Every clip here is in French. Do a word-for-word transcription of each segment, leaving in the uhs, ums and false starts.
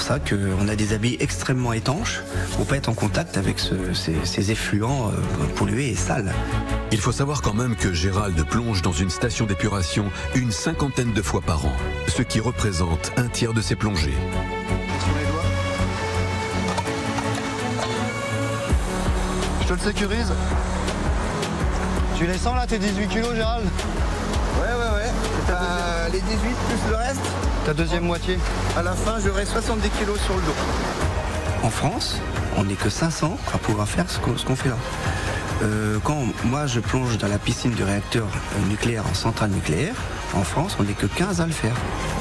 ça qu'on a des habits extrêmement étanches pour pas être en contact avec ce, ces, ces effluents euh, pollués et sales. Il faut savoir quand même que Gérald plonge dans une station d'épuration une cinquantaine de fois par an, ce qui représente un tiers de ses plongées. Je te le sécurise. Tu les sens là, tes dix-huit kilos, Gérald? Ouais, ouais, ouais. Euh, les dix-huit plus le reste. Ta deuxième moitié. À la fin, j'aurai soixante-dix kilos sur le dos. En France, on n'est que cinq cents à pouvoir faire ce qu'on, ce qu'on fait là. Euh, quand moi je plonge dans la piscine du réacteur nucléaire en centrale nucléaire, en France, on n'est que quinze à le faire.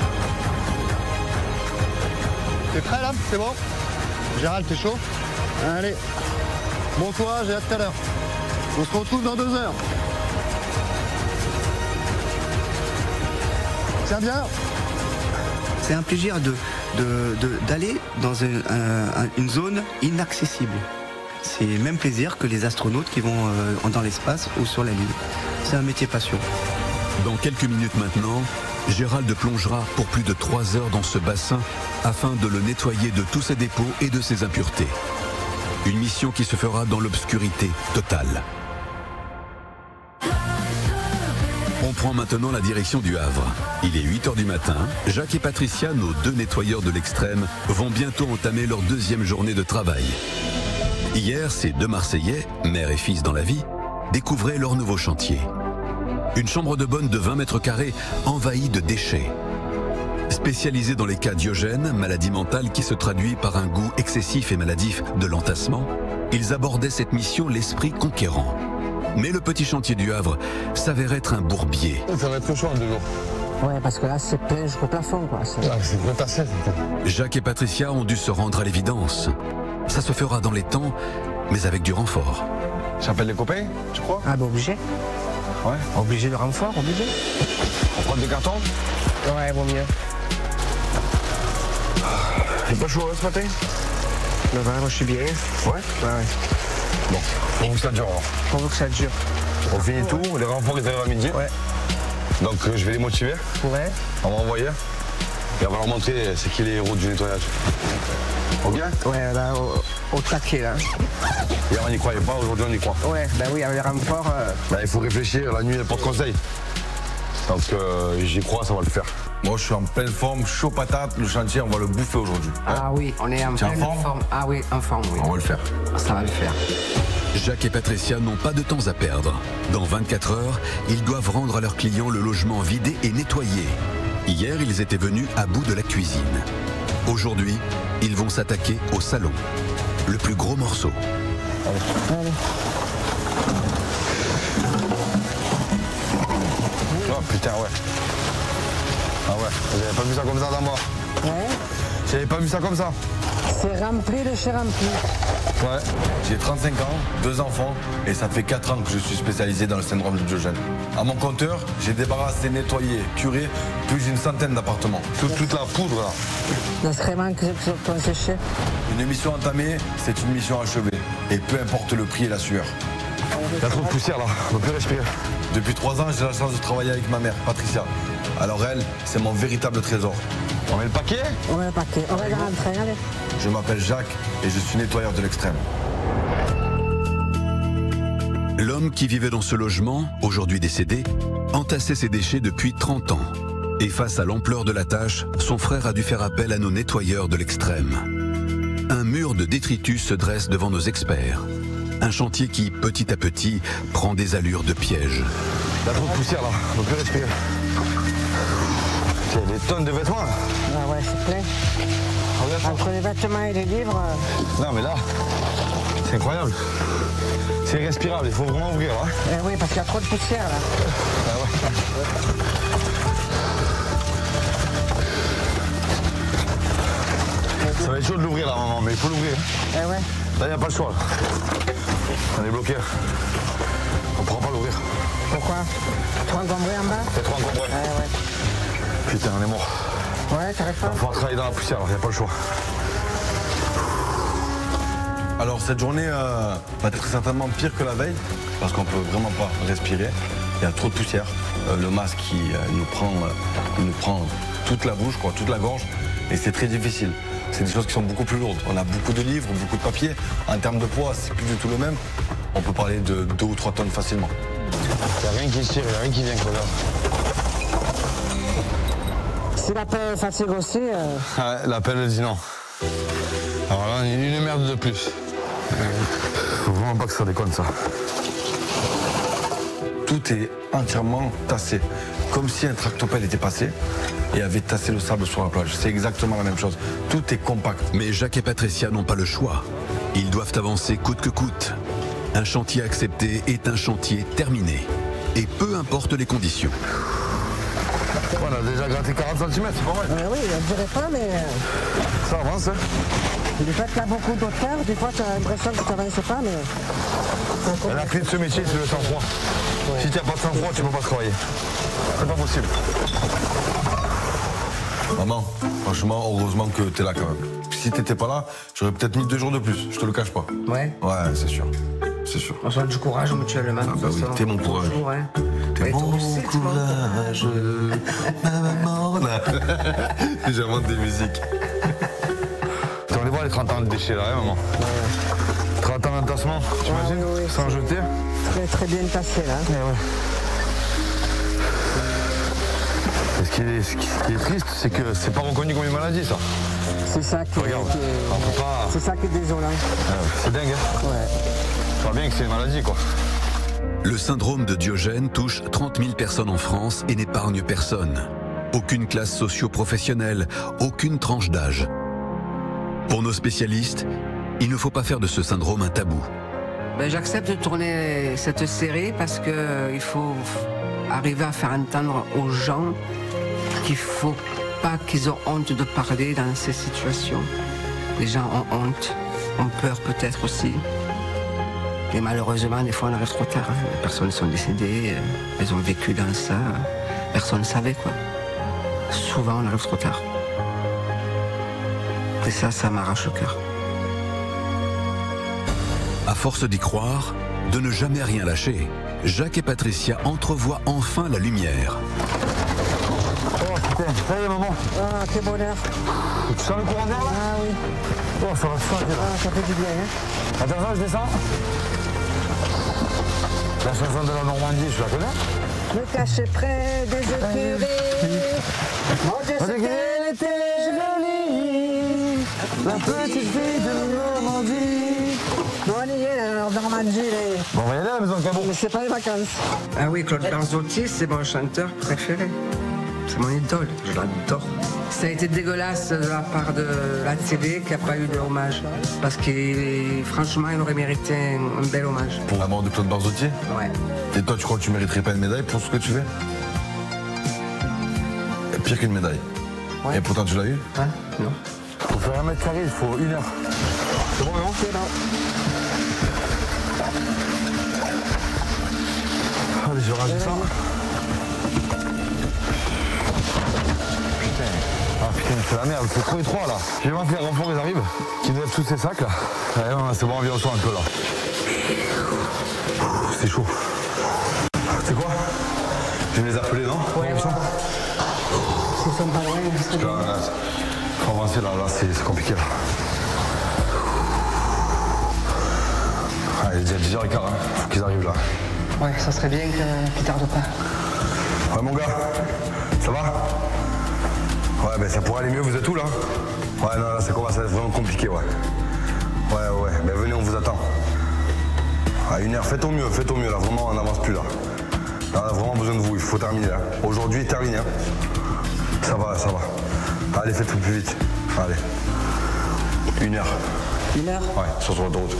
T'es prêt là? C'est bon? Gérald, t'es chaud? Allez. Bon courage et à tout à l'heure. On se retrouve dans deux heures. Tiens bien. C'est un plaisir de, de, de, d'aller dans une, un, une zone inaccessible. C'est le même plaisir que les astronautes qui vont euh, dans l'espace ou sur la Lune. C'est un métier passion. Dans quelques minutes maintenant, Gérald plongera pour plus de trois heures dans ce bassin afin de le nettoyer de tous ses dépôts et de ses impuretés. Une mission qui se fera dans l'obscurité totale. On prend maintenant la direction du Havre. Il est huit heures du matin. Jacques et Patricia, nos deux nettoyeurs de l'extrême, vont bientôt entamer leur deuxième journée de travail. Hier, ces deux Marseillais, mère et fils dans la vie, découvraient leur nouveau chantier. Une chambre de bonne de vingt mètres carrés envahie de déchets. Spécialisés dans les cas Diogène, maladie mentale qui se traduit par un goût excessif et maladif de l'entassement, ils abordaient cette mission l'esprit conquérant. Mais le petit chantier du Havre s'avère être un bourbier. Ça va être chaud en deux jours. Ouais, parce que là, c'est plein jusqu'au plafond, quoi. C'est ah, c'est vrai, passé. Jacques et Patricia ont dû se rendre à l'évidence. Ça se fera dans les temps, mais avec du renfort. J'appelle les copains, tu crois? Ah, bah, obligé. Ouais. Obligé de renfort, obligé. On prend des cartons? Ouais, vaut mieux. C'est pas chaud hein, ce matin? Non, bah, moi, je suis bien. Ouais? Ouais, ouais. Bon, faut que ça dure. Faut que ça dure. On finit tout, les renforts ils arrivent à midi. Ouais. Donc euh, je vais les motiver. Ouais. On va envoyer. Et on va leur montrer c'est qui les héros du nettoyage. Ok? Ouais, là, au, au taquet, là. Hier on n'y croyait pas, aujourd'hui on y croit. Ouais, bah oui, avec les renforts. Euh... Bah, il faut réfléchir, la nuit elle porte conseil. Donc euh, j'y crois, ça va le faire. Moi je suis en pleine forme, chaud patate, le chantier on va le bouffer aujourd'hui. Ah oui, on est en T'es en pleine forme? forme. Ah oui, en forme, oui. On va le faire. Ça va le faire. Jacques et Patricia n'ont pas de temps à perdre. Dans vingt-quatre heures, ils doivent rendre à leurs clients le logement vidé et nettoyé. Hier, ils étaient venus à bout de la cuisine. Aujourd'hui, ils vont s'attaquer au salon. Le plus gros morceau. Allez. Allez. Oh putain, ouais. Ah ouais, j'avais pas vu ça comme ça dans moi. Ouais. J'avais pas vu ça comme ça. C'est rempli de chez rempli. Ouais, j'ai trente-cinq ans, deux enfants, et ça fait quatre ans que je suis spécialisé dans le syndrome de Diogène. À mon compteur, j'ai débarrassé, nettoyé, curé plus d'une centaine d'appartements. Toute, toute la poudre là. L'excrément que qu'on séché. Une mission entamée, c'est une mission achevée. Et peu importe le prix et la sueur. Il y a trop de poussière là, on ne peut plus respirer. Depuis trois ans, j'ai la chance de travailler avec ma mère, Patricia. Alors elle, c'est mon véritable trésor. On met le paquet? On met le paquet, on va rentrer, allez. Je m'appelle Jacques et je suis nettoyeur de l'extrême. L'homme qui vivait dans ce logement, aujourd'hui décédé, entassait ses déchets depuis trente ans. Et face à l'ampleur de la tâche, son frère a dû faire appel à nos nettoyeurs de l'extrême. Un mur de détritus se dresse devant nos experts. Un chantier qui, petit à petit, prend des allures de piège. Il y a trop de poussière là, on ne peut plus respirer. Il y a des tonnes de vêtements là. Ah ouais, c'est plein. Entre les vêtements et les livres. Non mais là, c'est incroyable. C'est irrespirable, il faut vraiment ouvrir là. Eh oui, parce qu'il y a trop de poussière là. Ah ouais. Ça va être chaud de l'ouvrir là, maman, mais il faut l'ouvrir. Eh ouais. Là, il n'y a pas le choix. Là. On est bloqué. On ne pourra pas l'ouvrir. Pourquoi? Trop encombré en bas? C'est trop encombré. Ouais, ouais. Putain, on est mort. Ouais, t'arrives pas? Il va falloir travailler dans la poussière, il n'y a pas le choix. Alors, cette journée euh, va être certainement pire que la veille, parce qu'on ne peut vraiment pas respirer. Il y a trop de poussière. Euh, le masque, qui euh, nous, prend, euh, nous prend toute la bouche, quoi, toute la gorge, et c'est très difficile. c'est des choses qui sont beaucoup plus lourdes. On a beaucoup de livres, beaucoup de papier. En termes de poids, c'est plus du tout le même. On peut parler de deux ou trois tonnes facilement. Il n'y a rien qui tire, il n'y a rien qui vient, regarde. Si la pelle fatigue aussi... Euh... Ah, la pelle, elle dit non. Alors là, une merde de plus. Faut vraiment pas que ça déconne, ça. Tout est entièrement tassé. Comme si un tractopelle était passé et avait tassé le sable sur la plage. C'est exactement la même chose. Tout est compact. Mais Jacques et Patricia n'ont pas le choix. Ils doivent avancer coûte que coûte. Un chantier accepté est un chantier terminé. Et peu importe les conditions. On a déjà gratté quarante centimètres, c'est pas mal. Euh, oui, je ne dirais pas, mais... Ça avance, hein. Du fait qu'il y a beaucoup d'auteurs, des fois tu as l'impression que tu n'avances pas, mais... La clé de ce métier, c'est le sang-froid. Ouais. Si tu n'as pas de sang-froid, tu ne peux pas travailler. C'est pas possible. Maman, franchement, heureusement que tu es là quand même. Si tu n'étais pas là, j'aurais peut-être mis deux jours de plus, je te le cache pas. Ouais. Ouais, c'est sûr. C'est sûr. On sent du courage mutuellement. Ah bah oui, t'es mon courage. Ouais. T'es mon courage, ma maman. J'invente des musiques. On les voit les trente ans de déchets là, hein, maman. Ouais. trente ans d'entassement, tu imagines, oui, oui, sans jeter. Très très bien tassé là. Et ouais. Et ce, qui est, ce qui est triste, c'est que c'est pas reconnu comme une maladie, ça. C'est ça qui, Regarde, qui est... on peut pas... C'est ça qui est désolant. Euh, c'est dingue, hein. Ouais. Tu vois bien que c'est une maladie, quoi. Le syndrome de Diogène touche trente mille personnes en France et n'épargne personne. Aucune classe socio-professionnelle, aucune tranche d'âge. Pour nos spécialistes, il ne faut pas faire de ce syndrome un tabou. Ben, j'accepte de tourner cette série parce qu'il euh, faut arriver à faire entendre aux gens qu'il ne faut pas qu'ils aient honte de parler dans ces situations. Les gens ont honte, ont peur peut-être aussi. Et malheureusement, des fois, on arrive trop tard. Hein. Les personnes sont décédées, euh, elles ont vécu dans ça. Personne ne savait, quoi. Souvent, on arrive trop tard. Et ça, ça m'arrache le cœur. À force d'y croire, de ne jamais rien lâcher, Jacques et Patricia entrevoient enfin la lumière. Oh putain, ça y est, maman. Ah, quel bonheur. Tu sens le courant d'air là? Ah oui. Oh, ça va changer là. Ah, ça fait du bien, hein. Attention, je descends. La chanson de la Normandie, je la connais. Me cacher près des écuries. Mon Dieu, c'est qu'elle était jolie. La petite fille de Normandie. Bon, on y est, alors, Normandie. Les... Bon, on va y aller à la maison de Cabot. Mais c'est pas les vacances. Ah oui, Claude Barzotti, c'est mon chanteur préféré. C'est mon idole, je l'adore. Ça a été dégueulasse de la part de la télé qui n'a pas eu de hommage. Parce que franchement, il aurait mérité un, un bel hommage. Pour la mort de Claude Barzotti? Ouais. Et toi, tu crois que tu mériterais pas une médaille pour ce que tu fais? Et pire qu'une médaille. Ouais. Et pourtant, tu l'as eu? Hein? Non. Pour faire un mètre carré, il faut une heure. C'est bon, non? C'est bon. Allez, je rajoute ça. Ah putain, c'est la merde, c'est trop étroit là. J'ai vraiment que les renforts ils arrivent, qui nous lèvent tous ces sacs là. Ouais, ouais, c'est bon, on vient au soir un peu là. C'est chaud. C'est quoi? Je vais les appeler, non? Ouais, ouais. Ils sont pas loin, c'est bien. Faut avancer là, là c'est compliqué là. Ah, il est déjà dix heures quinze, hein. Faut qu'ils arrivent là. Ouais, ça serait bien qu'ils ne tardent pas. Ouais mon gars, ça va? Ouais, ben ça pourrait aller mieux, vous êtes où là? Ouais, non, là ça commence à être vraiment compliqué, ouais. Ouais, ouais, ben venez, on vous attend. À une heure, faites au mieux, faites au mieux, là, vraiment, on n'avance plus là. Là, on a vraiment besoin de vous, il faut terminer là. Aujourd'hui, terminé, hein. Ça va, ça va. Allez, faites plus vite. Allez. Une heure. Une heure? Ouais, sur l'autoroute.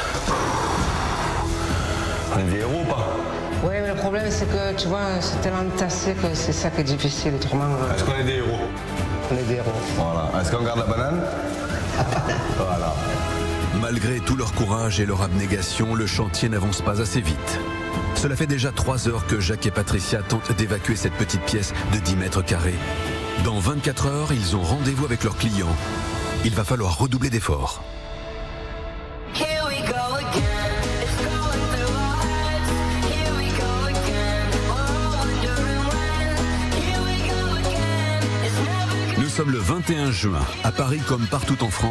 On est des héros ou pas? Oui, mais le problème, c'est que, tu vois, c'est tellement tassé que c'est ça qui est difficile, autrement... Euh... Est-ce qu'on est des héros? On est des héros. Voilà. Est-ce qu'on garde la banane? Voilà. Malgré tout leur courage et leur abnégation, le chantier n'avance pas assez vite. Cela fait déjà trois heures que Jacques et Patricia tentent d'évacuer cette petite pièce de dix mètres carrés. Dans vingt-quatre heures, ils ont rendez-vous avec leurs clients. Il va falloir redoubler d'efforts. Nous sommes le vingt et un juin. À Paris comme partout en France,